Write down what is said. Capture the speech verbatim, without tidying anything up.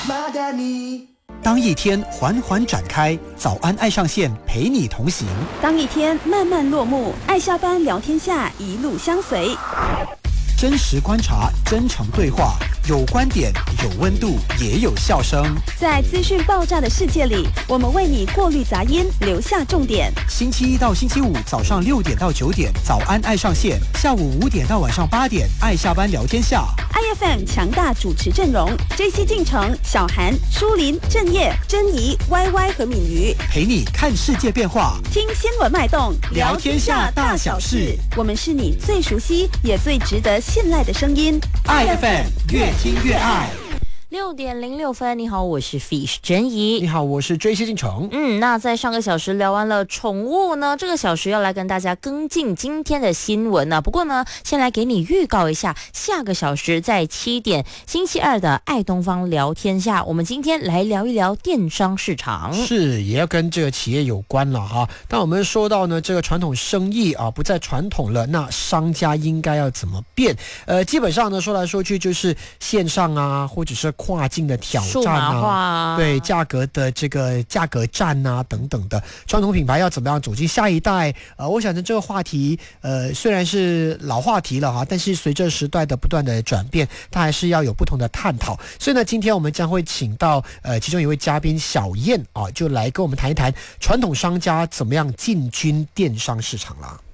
当一天缓缓展开，早安爱上线陪你同行； 当一天慢慢落幕，爱下班聊天下一路相随。 真实观察，真诚对话，有观点，有温度，也有笑声。 在资讯爆炸的世界里，我们为你过滤杂音，留下重点。 星期一到星期五早上六点到九点，早安爱上线；下午五点到晚上八点，爱下班聊天下。 I F M 强大主持阵容 ：J C 进城、小韩、舒林、郑业、珍妮、Y Y 和敏瑜， 陪你看世界变化， 听新闻脉动， 聊天下大小事。 我们是你最熟悉也最值得信赖的声音。 I F M 越听越爱。 六点零六分，你好，我是 Fish 珍怡。 你好，我是追西进城。 嗯，那在上个小时聊完了宠物呢，这个小时要来跟大家跟进今天的新闻呢。不过呢，先来给你预告一下，下个小时在七点，星期二的爱东方聊天下，我们今天来聊一聊电商市场。 是，也要跟这个企业有关了哈。但我们说到呢，这个传统生意啊不再传统了，那商家应该要怎么变？呃，基本上呢，说来说去就是线上啊，或者是跨境的挑战啊，对价格的这个价格战啊等等的，传统品牌要怎么样走进下一代？呃，我想这个话题，呃，虽然是老话题了哈，但是随着时代的不断的转变，它还是要有不同的探讨。所以呢，今天我们将会请到呃其中一位嘉宾小燕啊，就来跟我们谈一谈传统商家怎么样进军电商市场啦。